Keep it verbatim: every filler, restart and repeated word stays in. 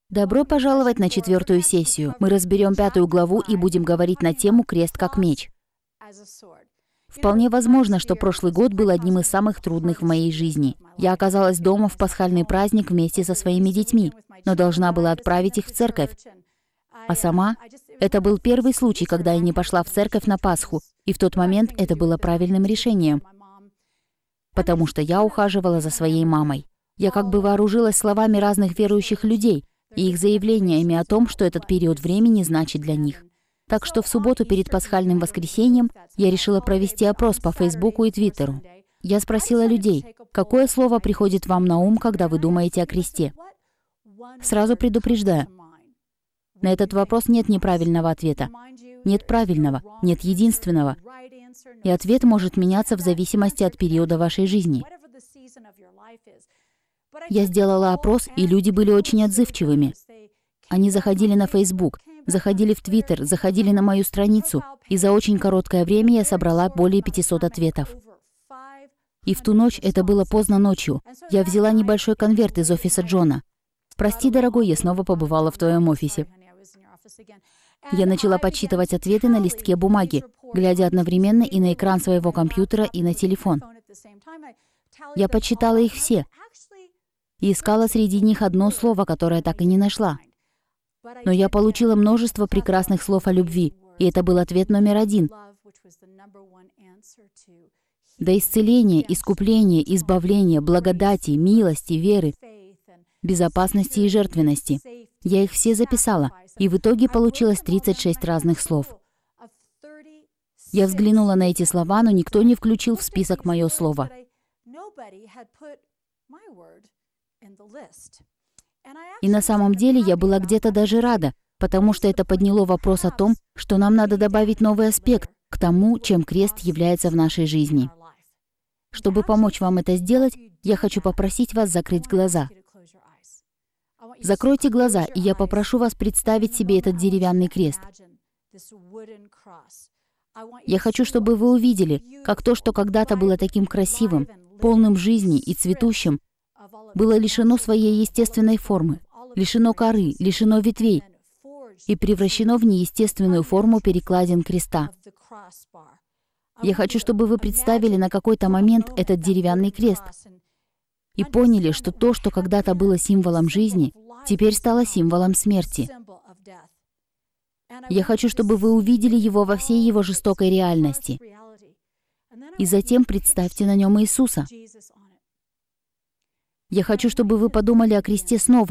Добро пожаловать на четвертую сессию. Мы разберем пятую главу и будем говорить на тему «Крест как меч». Вполне возможно, что прошлый год был одним из самых трудных в моей жизни. Я оказалась дома в пасхальный праздник вместе со своими детьми, но должна была отправить их в церковь. А сама? Это был первый случай, когда я не пошла в церковь на Пасху, и в тот момент это было правильным решением, потому что я ухаживала за своей мамой. Я как бы вооружилась словами разных верующих людей и их заявлениями о том, что этот период времени значит для них. Так что в субботу перед пасхальным воскресеньем я решила провести опрос по Фейсбуку и Твиттеру. Я спросила людей, какое слово приходит вам на ум, когда вы думаете о кресте? Сразу предупреждаю, на этот вопрос нет неправильного ответа. Нет правильного, нет единственного. И ответ может меняться в зависимости от периода вашей жизни. Я сделала опрос, и люди были очень отзывчивыми. Они заходили на Facebook, заходили в Twitter, заходили на мою страницу, и за очень короткое время я собрала более пятисот ответов. И в ту ночь, это было поздно ночью, я взяла небольшой конверт из офиса Джона. «Прости, дорогой, я снова побывала в твоем офисе». Я начала подсчитывать ответы на листке бумаги, глядя одновременно и на экран своего компьютера, и на телефон. Я подсчитала их все и искала среди них одно слово, которое так и не нашла. Но я получила множество прекрасных слов о любви, и это был ответ номер один. До исцеления, искупления, избавления, благодати, милости, веры, безопасности и жертвенности. Я их все записала, и в итоге получилось тридцать шесть разных слов. Я взглянула на эти слова, но никто не включил в список мое слово. И на самом деле я была где-то даже рада, потому что это подняло вопрос о том, что нам надо добавить новый аспект к тому, чем крест является в нашей жизни. Чтобы помочь вам это сделать, я хочу попросить вас закрыть глаза. Закройте глаза, и я попрошу вас представить себе этот деревянный крест. Я хочу, чтобы вы увидели, как то, что когда-то было таким красивым, полным жизни и цветущим, было лишено своей естественной формы, лишено коры, лишено ветвей и превращено в неестественную форму перекладин креста. Я хочу, чтобы вы представили на какой-то момент этот деревянный крест и поняли, что то, что когда-то было символом жизни, теперь стало символом смерти. Я хочу, чтобы вы увидели его во всей его жестокой реальности. И затем представьте на нем Иисуса. Я хочу, чтобы вы подумали о кресте снова,